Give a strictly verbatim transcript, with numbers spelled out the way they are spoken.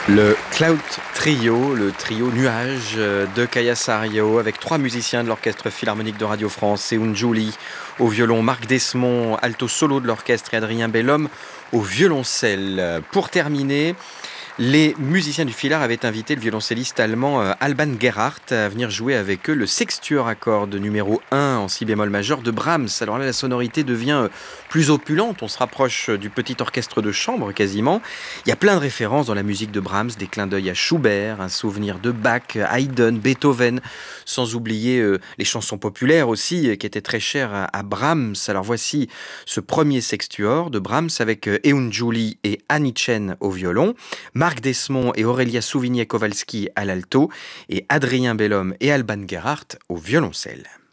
Le Cloud Trio, le trio nuage de Kaya Sario, avec trois musiciens de l'Orchestre Philharmonique de Radio France, Seun Joly au violon, Marc Desmond, alto solo de l'orchestre et Adrien Bellhomme au violoncelle. Pour terminer, les musiciens du Philhar avaient invité le violoncelliste allemand euh, Alban Gerhardt à venir jouer avec eux le sextuor à cordes numéro un en si bémol majeur de Brahms. Alors là, la sonorité devient euh, plus opulente, on se rapproche euh, du petit orchestre de chambre quasiment. Il y a plein de références dans la musique de Brahms, des clins d'œil à Schubert, un souvenir de Bach, Haydn, Beethoven, sans oublier euh, les chansons populaires aussi, euh, qui étaient très chères à, à Brahms. Alors voici ce premier sextuor de Brahms avec euh, Eun Joly et Annie Chen au violon, Marc Desmond et Aurélia Souvigné-Kowalski à l'alto et Adrien Bellhomme et Alban Gerhardt au violoncelle.